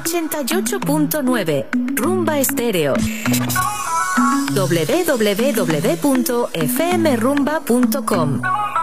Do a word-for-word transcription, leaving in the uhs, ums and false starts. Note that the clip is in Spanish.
ochenta y ocho punto nueve. Rumba Estéreo. doble u doble u doble u punto f m rumba punto com